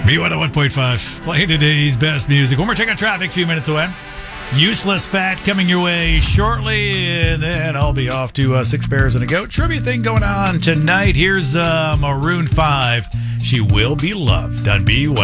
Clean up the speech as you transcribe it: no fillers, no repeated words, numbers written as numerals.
B101.5, playing today's best music. When we're checking traffic, a few minutes away. Useless Fat coming your way shortly, and then I'll be off to Six Bears and a Goat trivia thing going on tonight. Here's Maroon 5. She Will Be Loved on B101.